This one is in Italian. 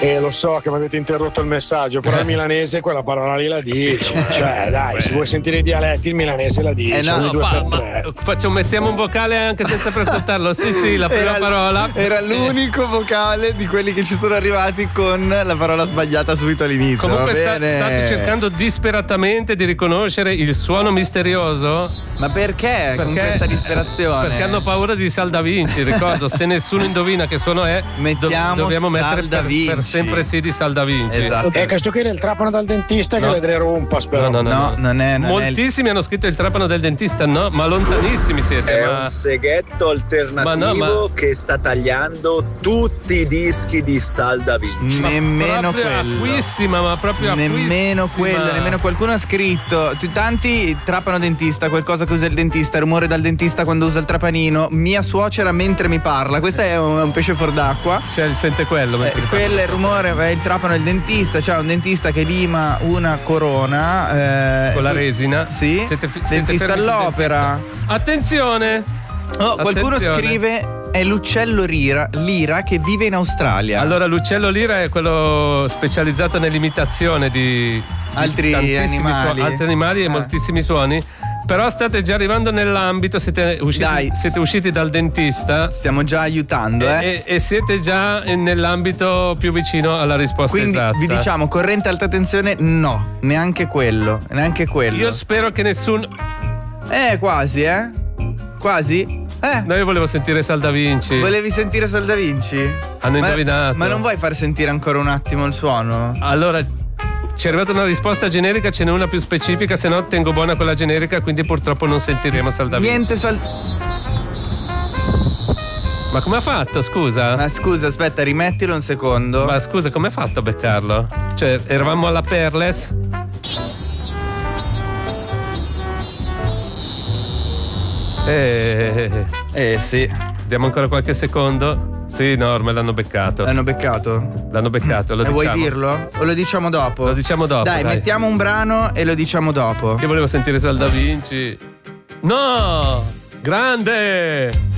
Lo so che mi avete interrotto il messaggio, però il milanese quella parola lì la dici. Cioè, dai, se vuoi sentire i dialetti, il milanese la dice. Mettiamo un vocale anche senza ascoltarlo. Sì, la prima parola. Era l'unico vocale di quelli che ci sono arrivati con la parola sbagliata subito all'inizio. Comunque state cercando disperatamente di riconoscere il suono misterioso? Ma perché? Con questa disperazione? Perché hanno paura di Sal Da Vinci. Ricordo, se nessuno indovina che suono è, dobbiamo mettere per sempre sì di Sal Da Vinci. Esatto. Questo qui è il trapano dal dentista che vedrei rompa, spero. No, non è. Moltissimi hanno scritto il trapano del dentista, no, ma lontanissimi siete. È un seghetto alternativo che sta tagliando tutti i dischi di Sal Da Vinci. Nemmeno quello. Nemmeno quello. Nemmeno qualcuno ha scritto. Tanti trapano dentista, qualcosa che usa il dentista, rumore dal dentista quando usa il trapanino. Mia suocera mentre mi parla. Questo è un pesce fuor d'acqua. Cioè, sente quello. Quello è il rumore, è il trapano del dentista. C'è un dentista che lima una corona con la resina. Sì. Dentista all'opera. Attenzione. Qualcuno scrive è l'uccello lira che vive in Australia. Allora, l'uccello lira è quello specializzato nell'imitazione di altri animali e moltissimi suoni. Però state già arrivando nell'ambito, siete usciti dal dentista. Stiamo già aiutando, e siete già nell'ambito più vicino alla risposta esatta. Quindi vi diciamo, corrente alta tensione, no, neanche quello. Io spero che nessuno. Quasi, Quasi? No, io volevo sentire Sal Da Vinci. Volevi sentire Sal Da Vinci? Hanno indovinato. Ma non vuoi far sentire ancora un attimo il suono? Allora, ci è arrivata una risposta generica, ce n'è una più specifica, se no tengo buona quella generica, quindi purtroppo non sentiremo Sal Da Vinci. Niente Ma come ha fatto, scusa? Ma scusa, aspetta, rimettilo un secondo. Ma scusa, come ha fatto a beccarlo? Cioè, eravamo alla Perles? Sì. Diamo ancora qualche secondo? Sì, no, ormai l'hanno beccato. L'hanno beccato, lo diciamo. Vuoi dirlo? O lo diciamo dopo? Lo diciamo dopo. Dai, mettiamo un brano e lo diciamo dopo. Che volevo sentire Sal Da Vinci. No! Grande!